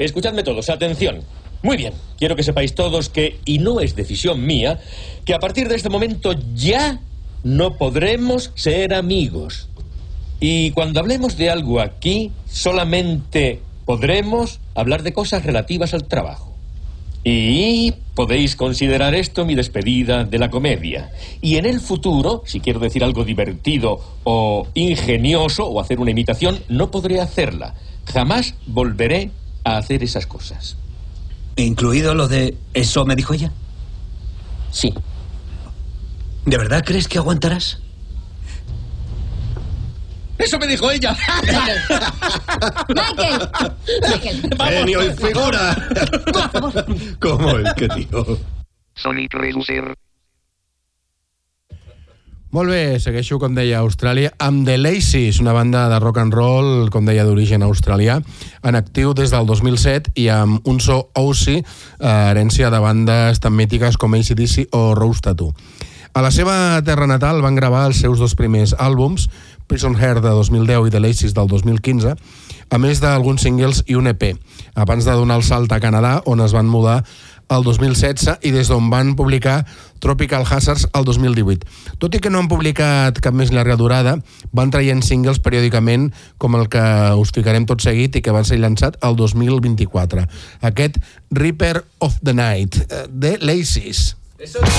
Escuchadme todos, atención. Muy bien, quiero que sepáis todos que, y no es decisión mía, que a partir de este momento ya no podremos ser amigos. Y cuando hablemos de algo aquí, solamente podremos hablar de cosas relativas al trabajo. Y podéis considerar esto mi despedida de la comedia. Y en el futuro, si quiero decir algo divertido o ingenioso o hacer una imitación, no podré hacerla. Jamás volveré a hacer esas cosas. ¿Incluido lo de eso me dijo ella? Sí. ¿De verdad crees que aguantarás? ¡Eso me dijo ella! Michael. Genio y figura. ¿Cómo es que, tío? Sonic Reducer. Molt bé, segueixo, com deia, a Austràlia, amb The Laces, una banda de rock and roll, com deia, d'origen australià, en actiu des del 2007 i amb un so Aussie, herència de bandes tan mítiques com AC/DC o Rose Tattoo. A la seva terra natal van gravar els seus dos primers àlbums, Prison Hair de 2010 i The Laces del 2015, a més d'alguns singles i un EP, abans de donar el salt a Canadà, on es van mudar el 2016 i des d'on van publicar Tropical Hazards el 2018. Tot i que no han publicat cap més llarga durada, van traient singles periòdicament com el que us ficarem tot seguit i que van ser llançat el 2024. Aquest Reaper of the Night, de Laces. Eso...